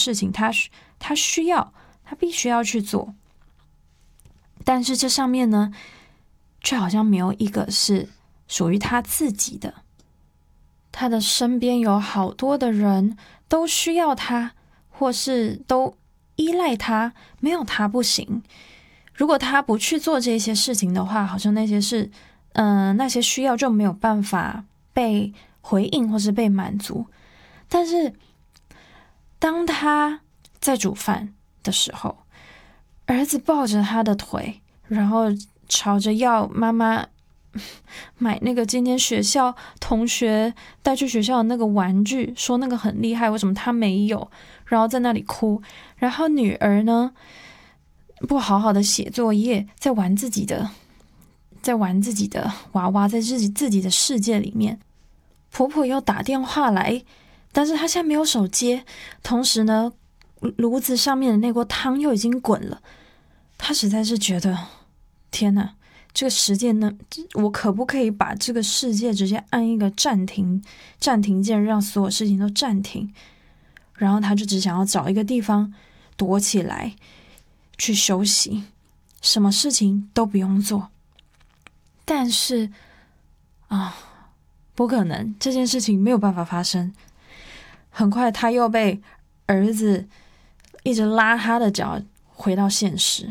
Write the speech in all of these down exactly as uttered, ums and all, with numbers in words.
事情，他他需要，他必须要去做。但是这上面呢，却好像没有一个是属于他自己的。他的身边有好多的人都需要他，或是都依赖他，没有他不行。如果他不去做这些事情的话，好像那些事，嗯、呃，那些需要就没有办法被回应或是被满足。但是当他在煮饭的时候，儿子抱着他的腿，然后吵着要妈妈买那个今天学校同学带去学校的那个玩具，说那个很厉害，为什么他没有，然后在那里哭。然后女儿呢，不好好的写作业，在玩自己的在玩自己的娃娃，在自己自己的世界里面。婆婆又打电话来，但是她现在没有手接，同时呢，炉子上面的那锅汤又已经滚了。她实在是觉得，天哪，这个时间呢，我可不可以把这个世界直接按一个暂停暂停键，让所有事情都暂停？然后她就只想要找一个地方躲起来去休息，什么事情都不用做。但是啊，不可能，这件事情没有办法发生。很快他又被儿子一直拉他的脚回到现实。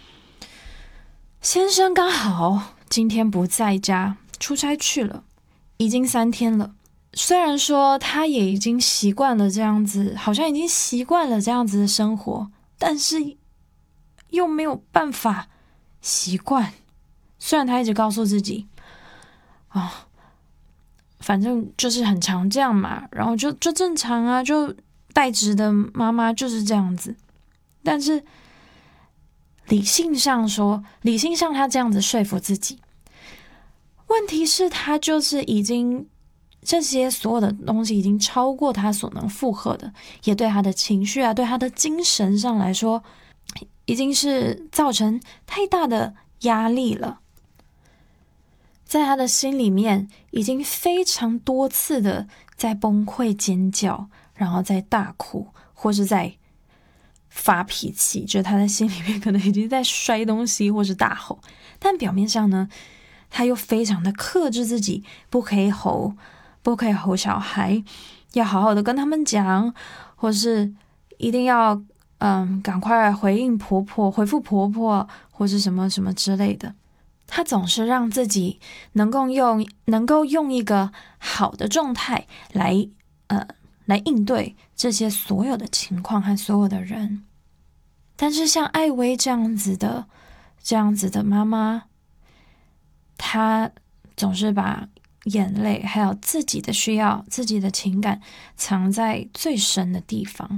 先生刚好今天不在家，出差去了，已经三天了。虽然说他也已经习惯了这样子，好像已经习惯了这样子的生活，但是又没有办法习惯。虽然他一直告诉自己啊，反正就是很常这样嘛，然后就就正常啊，就带职的妈妈就是这样子。但是理性上说，理性上他这样子说服自己，问题是他就是已经这些所有的东西已经超过他所能负荷的，也对他的情绪啊，对他的精神上来说，已经是造成太大的压力了。在他的心里面已经非常多次的在崩溃尖叫，然后在大哭，或是在发脾气，就是他在心里面可能已经在摔东西或是大吼。但表面上呢，他又非常的克制自己，不可以吼，不可以吼小孩，要好好的跟他们讲，或是一定要嗯赶快回应婆婆，回复婆婆，或是什么什么之类的。他总是让自己能够用能够用一个好的状态来呃来应对这些所有的情况和所有的人。但是像艾薇这样子的这样子的妈妈，她总是把眼泪还有自己的需要、自己的情感藏在最深的地方。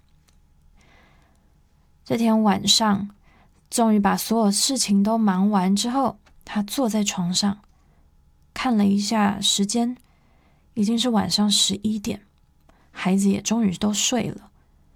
这天晚上终于把所有事情都忙完之后，他坐在床上看了一下时间，已经是晚上十一点，孩子也终于都睡了。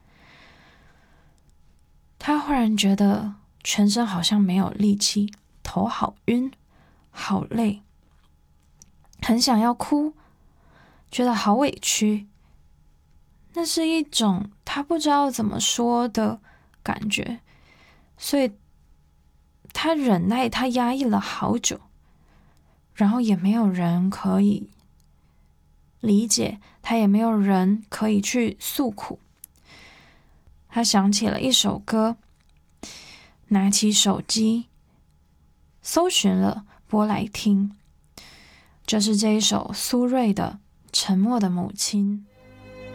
他忽然觉得全身好像没有力气，头好晕，好累，很想要哭，觉得好委屈。那是一种他不知道怎么说的感觉，所以他忍耐，他压抑了好久，然后也没有人可以理解他，也没有人可以去诉苦。他想起了一首歌，拿起手机搜寻了，播来听，就是这一首苏芮的《沉默的母亲》。